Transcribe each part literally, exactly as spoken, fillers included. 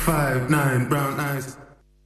five, nine, brown eyes.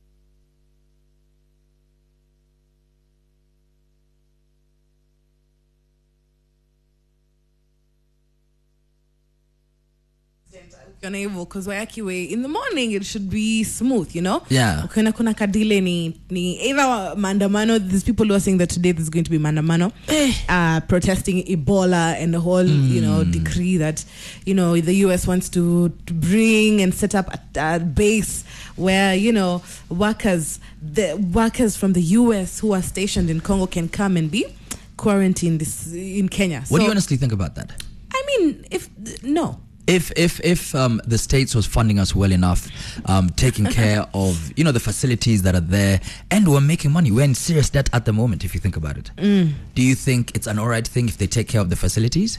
Because way in the morning it should be smooth, you know. Yeah. Kuna kuna kadile ni ni either mandamano. There's people who are saying that today there's going to be mandamano, eh. uh, protesting Ebola and the whole mm. you know decree that you know the U S wants to, to bring and set up a, a base where you know workers the workers from the U S who are stationed in Congo can come and be quarantined this, in Kenya. What so, do you honestly think about that? I mean, if no. If if if um, the States was funding us well enough, um, taking care of you know the facilities that are there, and we're making money, we're in serious debt at the moment. If you think about it, mm. do you think it's an alright thing if they take care of the facilities?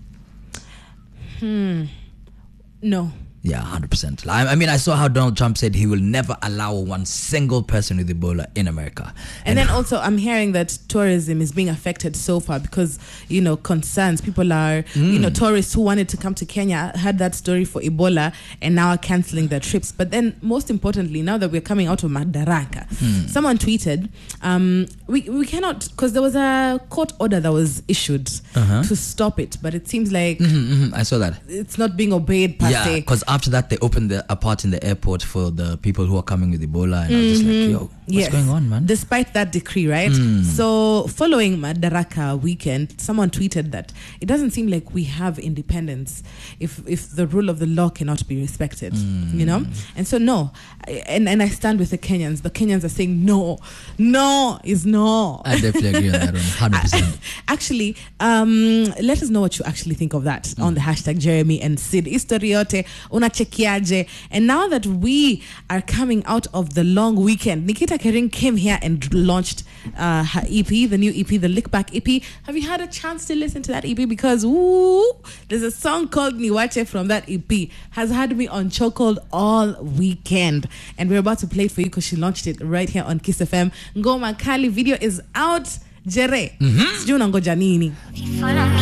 Hmm. No. Yeah, one hundred percent. I, I mean, I saw how Donald Trump said he will never allow one single person with Ebola in America. And, and then also, I'm hearing that tourism is being affected so far because, you know, concerns. People are, mm. you know, tourists who wanted to come to Kenya had that story for Ebola and now are cancelling their trips. But then, most importantly, now that we're coming out of Madaraka, mm. someone tweeted, um, we, we cannot, because there was a court order that was issued uh-huh. to stop it. But it seems like mm-hmm, mm-hmm. I saw that. It's not being obeyed per yeah, se. Because after that, they opened the, a part in the airport for the people who are coming with Ebola. And mm-hmm. I was just like, yo, what's yes. going on, man? Despite that decree, right? Mm. So following Madaraka weekend, someone tweeted that it doesn't seem like we have independence if if the rule of the law cannot be respected, mm. you know? And so, no. And, and I stand with the Kenyans. The Kenyans are saying no. No is no. I definitely agree on that one, one hundred percent. Actually, um, let us know what you actually think of that mm. on the hashtag Jeremy and Sid. Historiote, unachekiaje. And now that we are coming out of the long weekend, Nikita Kering came here and launched uh, her E P, the new E P, the Lick Back E P. Have you had a chance to listen to that E P? Because ooh, there's a song called Niwache from that E P. Has had me on chokehold all weekend. And we're about to play it for you because she launched it right here on Kiss F M. Ngoma Kali video is out. Jere. Mm-hmm. Sijui unangoja nini.